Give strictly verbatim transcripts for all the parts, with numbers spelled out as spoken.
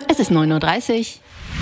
Es ist neun Uhr dreißig.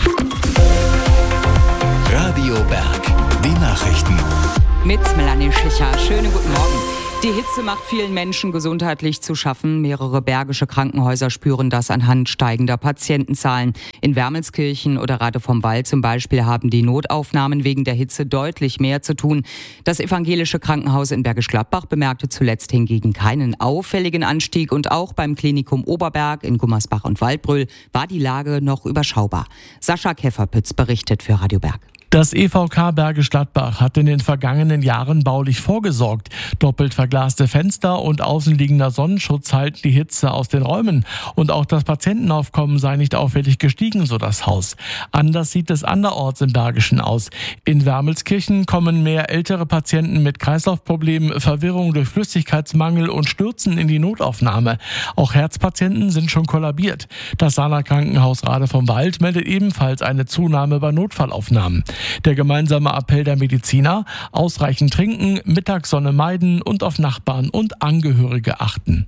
Radio Berg, die Nachrichten. Mit Melanie Schicher. Schönen guten Morgen. Die Hitze macht vielen Menschen gesundheitlich zu schaffen. Mehrere bergische Krankenhäuser spüren das anhand steigender Patientenzahlen. In Wermelskirchen oder Rade vom Wald zum Beispiel haben die Notaufnahmen wegen der Hitze deutlich mehr zu tun. Das evangelische Krankenhaus in Bergisch Gladbach bemerkte zuletzt hingegen keinen auffälligen Anstieg. Und auch beim Klinikum Oberberg in Gummersbach und Waldbröl war die Lage noch überschaubar. Sascha Käferpütz berichtet für Radio Berg. Das E V K Bergisch Gladbach hat in den vergangenen Jahren baulich vorgesorgt. Doppelt verglaste Fenster und außenliegender Sonnenschutz halten die Hitze aus den Räumen. Und auch das Patientenaufkommen sei nicht auffällig gestiegen, so das Haus. Anders sieht es anderorts im Bergischen aus. In Wermelskirchen kommen mehr ältere Patienten mit Kreislaufproblemen, Verwirrung durch Flüssigkeitsmangel und Stürzen in die Notaufnahme. Auch Herzpatienten sind schon kollabiert. Das Sana Krankenhaus Rade vom Wald meldet ebenfalls eine Zunahme bei Notfallaufnahmen. Der gemeinsame Appell der Mediziner: ausreichend trinken, Mittagssonne meiden und auf Nachbarn und Angehörige achten.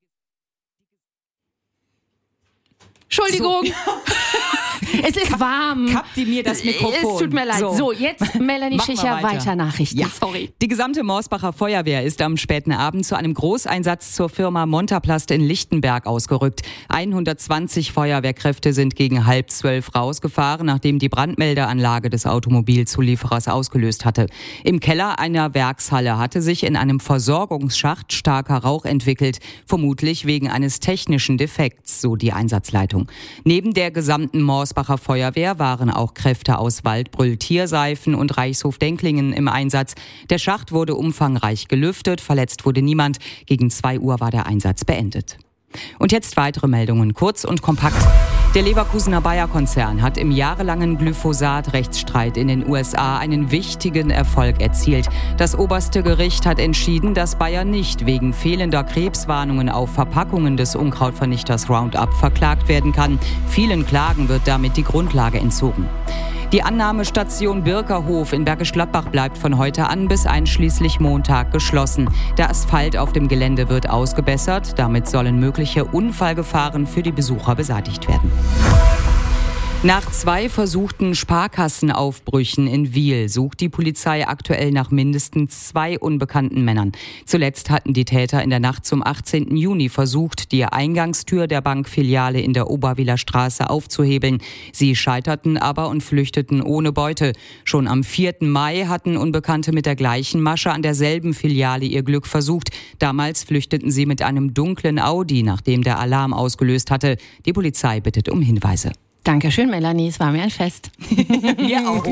Entschuldigung. So. Es ist Kapp, warm. Kappt die mir das Mikrofon. Es tut mir leid. So, so jetzt Melanie Schicher, weiter. weiter Nachrichten. Ja. Sorry. Die gesamte Morsbacher Feuerwehr ist am späten Abend zu einem Großeinsatz zur Firma Montaplast in Lichtenberg ausgerückt. hundertzwanzig Feuerwehrkräfte sind gegen halb zwölf rausgefahren, nachdem die Brandmeldeanlage des Automobilzulieferers ausgelöst hatte. Im Keller einer Werkshalle hatte sich in einem Versorgungsschacht starker Rauch entwickelt, vermutlich wegen eines technischen Defekts, so die Einsatzleitung. Neben der gesamten Morsbacher Feuerwehr waren auch Kräfte aus Waldbröl Tierseifen und Reichshof-Denklingen im Einsatz. Der Schacht wurde umfangreich gelüftet, verletzt wurde niemand. Gegen zwei Uhr war der Einsatz beendet. Und jetzt weitere Meldungen, kurz und kompakt. Der Leverkusener Bayer-Konzern hat im jahrelangen Glyphosat-Rechtsstreit in den U S A einen wichtigen Erfolg erzielt. Das oberste Gericht hat entschieden, dass Bayer nicht wegen fehlender Krebswarnungen auf Verpackungen des Unkrautvernichters Roundup verklagt werden kann. Vielen Klagen wird damit die Grundlage entzogen. Die Annahmestation Birkerhof in Bergisch Gladbach bleibt von heute an bis einschließlich Montag geschlossen. Der Asphalt auf dem Gelände wird ausgebessert. Damit sollen mögliche Unfallgefahren für die Besucher beseitigt werden. Nach zwei versuchten Sparkassenaufbrüchen in Wiel sucht die Polizei aktuell nach mindestens zwei unbekannten Männern. Zuletzt hatten die Täter in der Nacht zum achtzehnten Juni versucht, die Eingangstür der Bankfiliale in der Oberwieler Straße aufzuhebeln. Sie scheiterten aber und flüchteten ohne Beute. Schon am vierten Mai hatten Unbekannte mit der gleichen Masche an derselben Filiale ihr Glück versucht. Damals flüchteten sie mit einem dunklen Audi, nachdem der Alarm ausgelöst hatte. Die Polizei bittet um Hinweise. Dankeschön, Melanie. Es war mir ein Fest. Wir auch.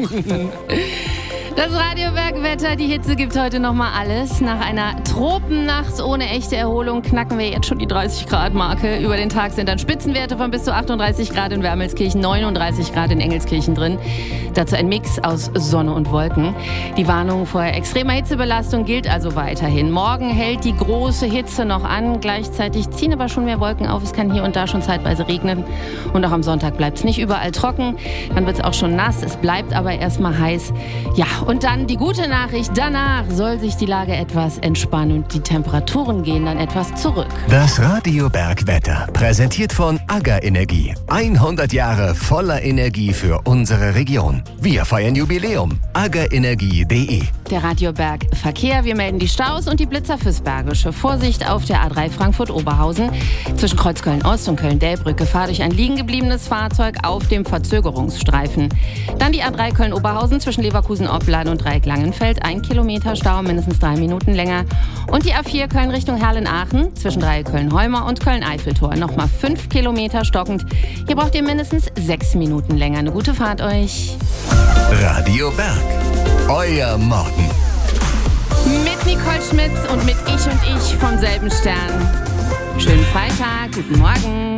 Das Radio Berg-Wetter, die Hitze gibt heute nochmal alles. Nach einer Tropennacht ohne echte Erholung knacken wir jetzt schon die dreißig Grad Marke. Über den Tag sind dann Spitzenwerte von bis zu achtunddreißig Grad in Wermelskirchen, neununddreißig Grad in Engelskirchen drin. Dazu ein Mix aus Sonne und Wolken. Die Warnung vor extremer Hitzebelastung gilt also weiterhin. Morgen hält die große Hitze noch an. Gleichzeitig ziehen aber schon mehr Wolken auf. Es kann hier und da schon zeitweise regnen. Und auch am Sonntag bleibt es nicht überall trocken. Dann wird es auch schon nass. Es bleibt aber erstmal heiß. Ja, und dann die gute Nachricht, danach soll sich die Lage etwas entspannen und die Temperaturen gehen dann etwas zurück. Das Radio Berg Wetter, präsentiert von AGA Energie. hundert Jahre voller Energie für unsere Region. Wir feiern Jubiläum. aga energie punkt de. Der Radio Berg Verkehr, wir melden die Staus und die Blitzer fürs Bergische. Vorsicht auf der A drei Frankfurt-Oberhausen. Zwischen Kreuz Köln-Ost und Köln-Delbrück Gefahr durch ein liegen gebliebenes Fahrzeug auf dem Verzögerungsstreifen. Dann die A drei Köln-Oberhausen zwischen Leverkusen-Opladen und Dreieck-Langenfeld. Ein Kilometer Stau, mindestens drei Minuten länger. Und die A vier Köln Richtung Herlen-Aachen zwischen Dreieck Köln-Heumer und Köln-Eiffeltor. Nochmal fünf Kilometer stockend. Hier braucht ihr mindestens sechs Minuten länger. Eine gute Fahrt euch. Radio Berg, euer Morgen. Mit Nicole Schmitz und mit Ich und Ich vom selben Stern. Schönen Freitag, guten Morgen.